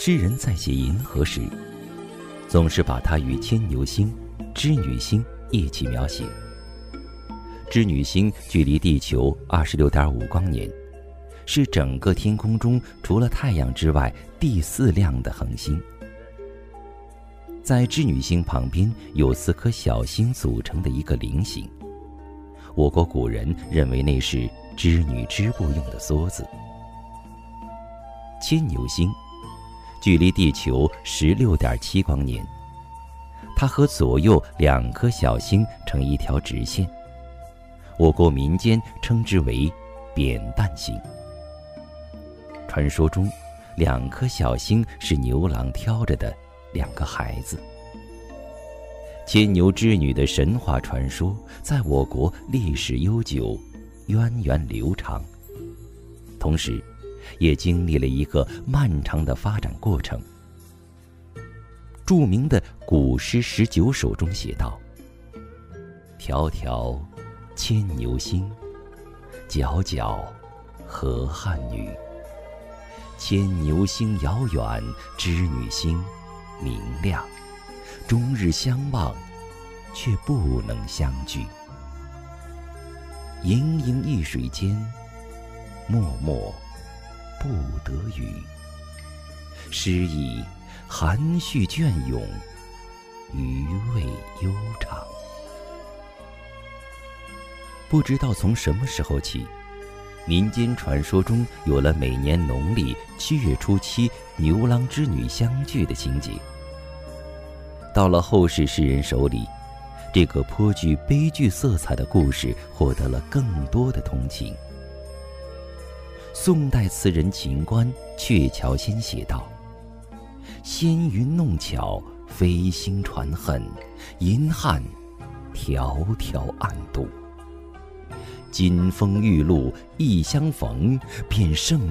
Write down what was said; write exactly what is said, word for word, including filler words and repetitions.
诗人在写银河时，总是把它与牵牛星、织女星一起描写。织女星距离地球 二十六点五光年，是整个天空中除了太阳之外第四亮的恒星。在织女星旁边有四颗小星组成的一个菱形，我国古人认为那是织女织布用的梭子。牵牛星距离地球 十六点七光年，它和左右两颗小星成一条直线，我国民间称之为扁担星。传说中，两颗小星是牛郎挑着的两个孩子。牵牛织女的神话传说在我国历史悠久，源远流长，同时也经历了一个漫长的发展过程。著名的古诗十九首中写道：迢迢牵牛星，皎皎河汉女。牵牛星遥远，织女星明亮，终日相望，却不能相聚。盈盈一水间，脉脉不得语。诗意含蓄隽永，余味悠长。不知道从什么时候起，民间传说中有了每年农历七月初七牛郎织女相聚的情节。到了后世诗人手里，这个颇具悲剧色彩的故事获得了更多的同情。宋代词人秦观《鹊桥仙》写道：纤云弄巧，飞星传恨，银汉迢迢暗度。金风玉露一相逢，便胜